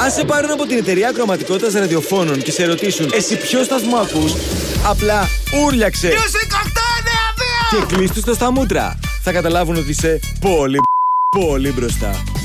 Αν σε πάρουν από την εταιρεία ακροματικότητας ραδιοφώνων και σε ρωτήσουν εσύ ποιο σταθμό ακούς, απλά ούρλιαξε και κλείστου το στα μούτρα. Θα καταλάβουν ότι είσαι πολύ μπροστά.